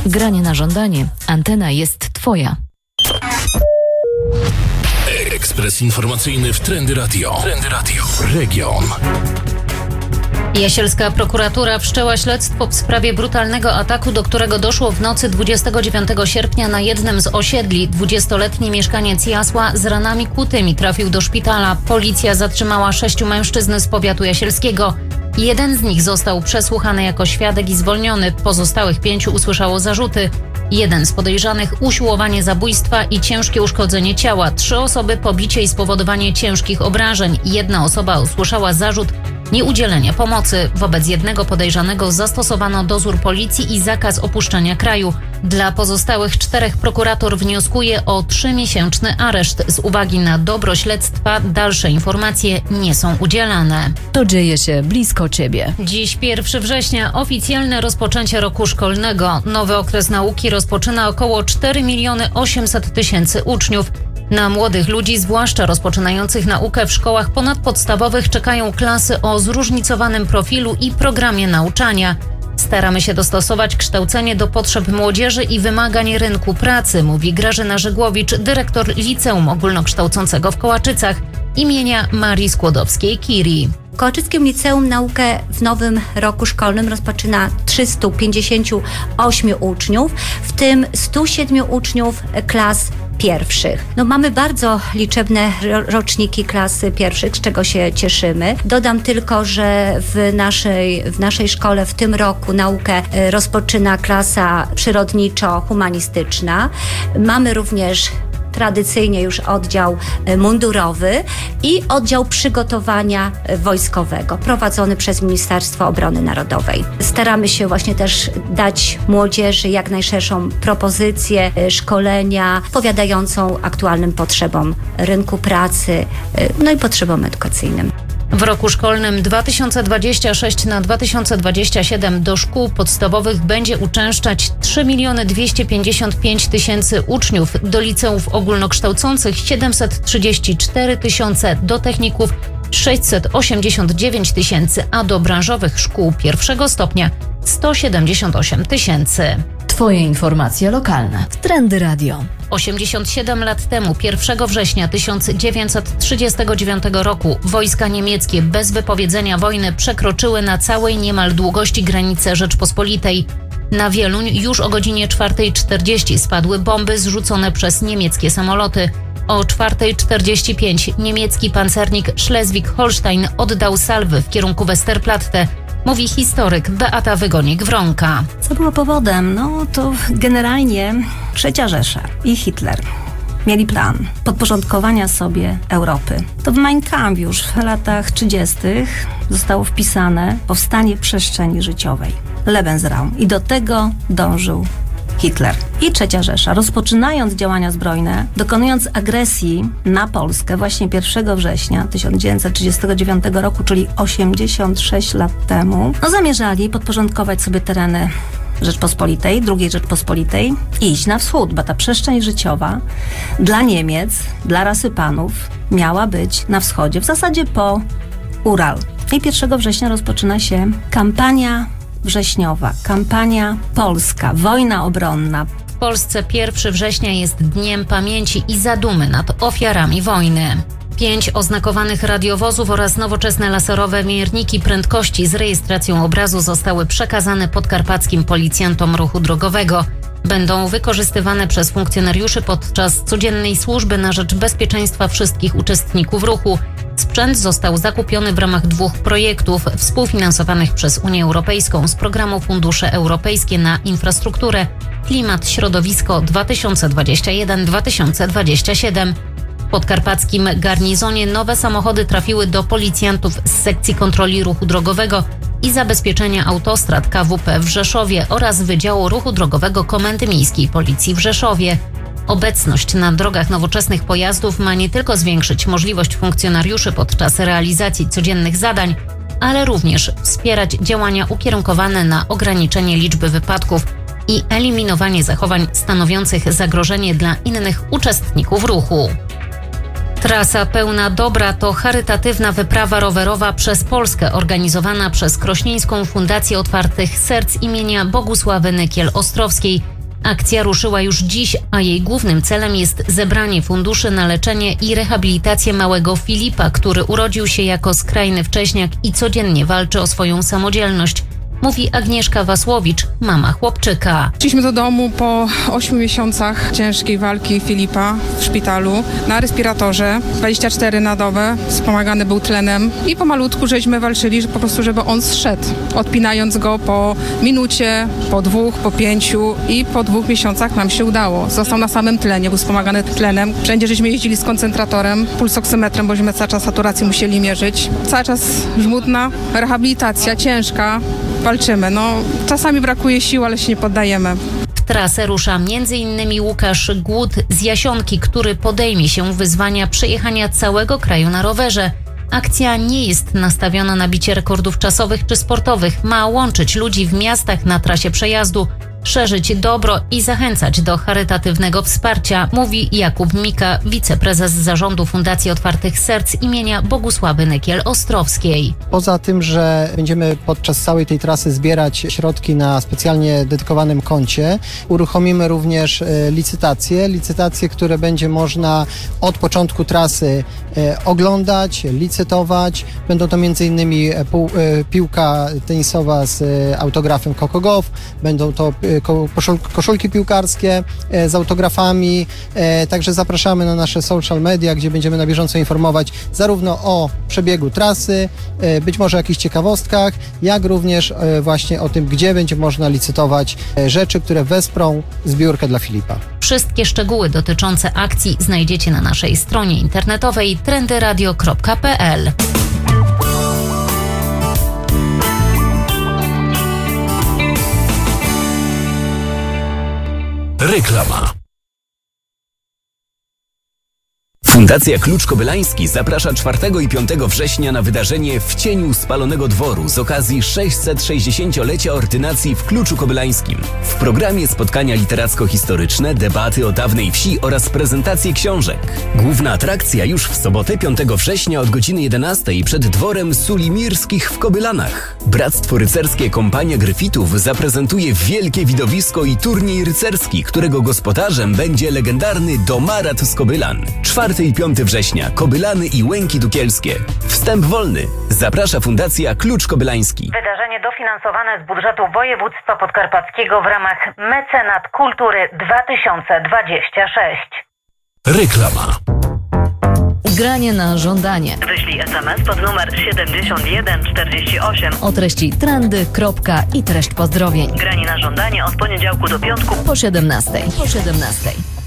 Granie na żądanie. Antena jest Twoja. Ekspres informacyjny w Trendy Radio. Region. Jasielska prokuratura wszczęła śledztwo w sprawie brutalnego ataku, do którego doszło w nocy 29 sierpnia na jednym z osiedli. 20-letni mieszkaniec Jasła z ranami kłutymi trafił do szpitala. Policja zatrzymała 6 mężczyzn z powiatu jasielskiego. Jeden z nich został przesłuchany jako świadek i zwolniony. Pozostałych 5 usłyszało zarzuty. Jeden z podejrzanych usiłowanie zabójstwa i ciężkie uszkodzenie ciała. 3 osoby pobicie i spowodowanie ciężkich obrażeń. 1 osoba usłyszała zarzut nieudzielenia pomocy. Wobec jednego podejrzanego zastosowano dozór policji i zakaz opuszczania kraju. Dla pozostałych 4 prokurator wnioskuje o 3-miesięczny areszt. Z uwagi na dobro śledztwa dalsze informacje nie są udzielane. To dzieje się blisko Ciebie. Dziś 1 września, oficjalne rozpoczęcie roku szkolnego. Nowy okres nauki rozpoczyna około 4 800 000 uczniów. Na młodych ludzi, zwłaszcza rozpoczynających naukę w szkołach ponadpodstawowych, czekają klasy o zróżnicowanym profilu i programie nauczania. Staramy się dostosować kształcenie do potrzeb młodzieży i wymagań rynku pracy, mówi Grażyna Żygłowicz, dyrektor Liceum Ogólnokształcącego w Kołaczycach imienia Marii Skłodowskiej-Curie. W Kołaczyckim Liceum naukę w nowym roku szkolnym rozpoczyna 358 uczniów, w tym 107 uczniów klas pierwszych. Mamy bardzo liczebne roczniki klas pierwszych, z czego się cieszymy. Dodam tylko, że w naszej szkole w tym roku naukę rozpoczyna klasa przyrodniczo-humanistyczna. Mamy również tradycyjnie już oddział mundurowy i oddział przygotowania wojskowego prowadzony przez Ministerstwo Obrony Narodowej. Staramy się właśnie też dać młodzieży jak najszerszą propozycję szkolenia odpowiadającą aktualnym potrzebom rynku pracy, i potrzebom edukacyjnym. W roku szkolnym 2026-2027 do szkół podstawowych będzie uczęszczać 3 255 000 uczniów, do liceów ogólnokształcących 734 000, do techników 689 000, a do branżowych szkół pierwszego stopnia 178 000. Twoje informacje lokalne w Trendy Radio. 87 lat temu, 1 września 1939 roku, wojska niemieckie bez wypowiedzenia wojny przekroczyły na całej niemal długości granicy Rzeczpospolitej. Na Wieluń już o godzinie 4:40 spadły bomby zrzucone przez niemieckie samoloty. O 4:45 niemiecki pancernik Schleswig-Holstein oddał salwy w kierunku Westerplatte, mówi historyk Beata Wygonik-Wronka. Co było powodem? To generalnie III Rzesza i Hitler mieli plan podporządkowania sobie Europy. To w Mein Kampf już w latach 30. zostało wpisane powstanie przestrzeni życiowej, Lebensraum, i do tego dążył Hitler i III Rzesza, rozpoczynając działania zbrojne, dokonując agresji na Polskę właśnie 1 września 1939 roku, czyli 86 lat temu, zamierzali podporządkować sobie tereny Rzeczpospolitej, II Rzeczpospolitej i iść na wschód, bo ta przestrzeń życiowa dla Niemiec, dla rasy panów miała być na wschodzie, w zasadzie po Ural. I 1 września rozpoczyna się kampania wrześniowa, kampania polska, wojna obronna. W Polsce 1 września jest dniem pamięci i zadumy nad ofiarami wojny. 5 oznakowanych radiowozów oraz nowoczesne laserowe mierniki prędkości z rejestracją obrazu zostały przekazane podkarpackim policjantom ruchu drogowego. Będą wykorzystywane przez funkcjonariuszy podczas codziennej służby na rzecz bezpieczeństwa wszystkich uczestników ruchu. Sprzęt został zakupiony w ramach 2 projektów współfinansowanych przez Unię Europejską z programu Fundusze Europejskie na Infrastrukturę Klimat Środowisko 2021-2027. W podkarpackim garnizonie nowe samochody trafiły do policjantów z sekcji kontroli ruchu drogowego i zabezpieczenia autostrad KWP w Rzeszowie oraz Wydziału Ruchu Drogowego Komendy Miejskiej Policji w Rzeszowie. Obecność na drogach nowoczesnych pojazdów ma nie tylko zwiększyć możliwość funkcjonariuszy podczas realizacji codziennych zadań, ale również wspierać działania ukierunkowane na ograniczenie liczby wypadków i eliminowanie zachowań stanowiących zagrożenie dla innych uczestników ruchu. Trasa pełna dobra to charytatywna wyprawa rowerowa przez Polskę organizowana przez Krośnieńską Fundację Otwartych Serc imienia Bogusławy Nykiel-Ostrowskiej. Akcja ruszyła już dziś, a jej głównym celem jest zebranie funduszy na leczenie i rehabilitację małego Filipa, który urodził się jako skrajny wcześniak i codziennie walczy o swoją samodzielność. Mówi Agnieszka Wasłowicz, mama chłopczyka. Wróciliśmy do domu po 8 miesiącach ciężkiej walki Filipa w szpitalu na respiratorze, 24 na dobę, wspomagany był tlenem i pomalutku żeśmy walczyli, po prostu żeby on zszedł, odpinając go po minucie, po 2, po 5 i po 2 miesiącach nam się udało. Został na samym tlenie, był wspomagany tlenem. Wszędzie żeśmy jeździli z koncentratorem, pulsoksymetrem, bośmy cały czas saturację musieli mierzyć. Cały czas żmudna rehabilitacja, ciężka. Walczymy. Czasami brakuje sił, ale się nie poddajemy. W trasę rusza m.in. Łukasz Głód z Jasionki, który podejmie się wyzwania przejechania całego kraju na rowerze. Akcja nie jest nastawiona na bicie rekordów czasowych czy sportowych. Ma łączyć ludzi w miastach na trasie przejazdu, szerzyć dobro i zachęcać do charytatywnego wsparcia, mówi Jakub Mika, wiceprezes zarządu Fundacji Otwartych Serc imienia Bogusławy Nykiel-Ostrowskiej. Poza tym, że będziemy podczas całej tej trasy zbierać środki na specjalnie dedykowanym koncie, uruchomimy również licytacje, które będzie można od początku trasy oglądać, licytować. Będą to m.in. piłka tenisowa z autografem Coco Gauff, będą to koszulki piłkarskie z autografami, także zapraszamy na nasze social media, gdzie będziemy na bieżąco informować zarówno o przebiegu trasy, być może o jakichś ciekawostkach, jak również właśnie o tym, gdzie będzie można licytować rzeczy, które wesprą zbiórkę dla Filipa. Wszystkie szczegóły dotyczące akcji znajdziecie na naszej stronie internetowej trendyradio.pl. Reklama. Fundacja Klucz Kobylański zaprasza 4 i 5 września na wydarzenie W cieniu spalonego dworu z okazji 660-lecia ordynacji w Kluczu Kobylańskim. W programie spotkania literacko-historyczne, debaty o dawnej wsi oraz prezentacje książek. Główna atrakcja już w sobotę 5 września od godziny 11 przed dworem Sulimirskich w Kobylanach. Bractwo Rycerskie Kompania Gryfitów zaprezentuje wielkie widowisko i turniej rycerski, którego gospodarzem będzie legendarny Domarat z Kobylan. 4 i 5 września Kobylany i Łęki Dukielskie. Wstęp wolny. Zaprasza Fundacja Klucz Kobylański. Wydarzenie dofinansowane z budżetu województwa podkarpackiego w ramach Mecenat Kultury 2026. Reklama. Granie na żądanie. Wyślij SMS pod numer 7148 O treści trendy, kropka i treść pozdrowień. Granie na żądanie od poniedziałku do piątku Po 17.